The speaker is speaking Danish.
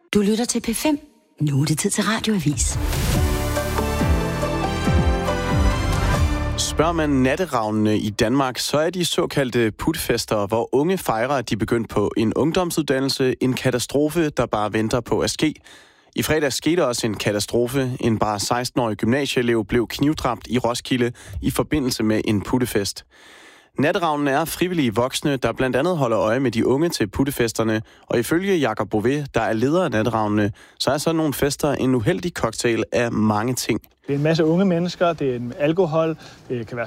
Du lytter til P5. Nu er det tid til Radioavis. Spørger man natteravnene i Danmark, så er de såkaldte putfester, hvor unge fejrer, at de begyndte på en ungdomsuddannelse, en katastrofe, der bare venter på at ske. I fredags skete også en katastrofe. En bare 16-årig gymnasieelev blev knivdræbt i Roskilde i forbindelse med en puttefest. Natteravnene er frivillige voksne, der blandt andet holder øje med de unge til puttefesterne, og ifølge Jakob Bové, der er leder af natteravnene, så er sådan nogle fester en uheldig cocktail af mange ting. Det er en masse unge mennesker, det er alkohol, det kan være